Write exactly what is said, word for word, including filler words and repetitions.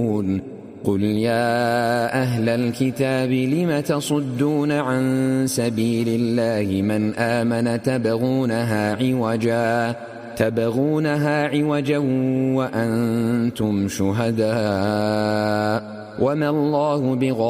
قل يا أهل الكتاب لم تصدون عن سبيل الله من آمن تبغونها عوجا تبغونها عوجا وأنتم شهداء وما الله بغافل